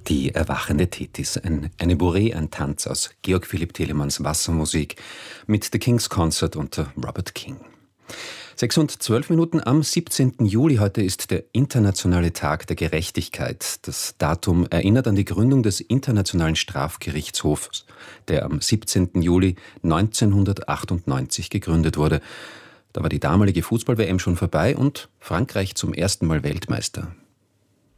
Die erwachende Tethys, eine Bourrée, ein Tanz aus Georg Philipp Telemanns Wassermusik mit The King's Concert unter Robert King. 6:12 am 17. Juli. Heute ist der Internationale Tag der Gerechtigkeit. Das Datum erinnert an die Gründung des Internationalen Strafgerichtshofs, der am 17. Juli 1998 gegründet wurde. Da war die damalige Fußball-WM schon vorbei und Frankreich zum ersten Mal Weltmeister.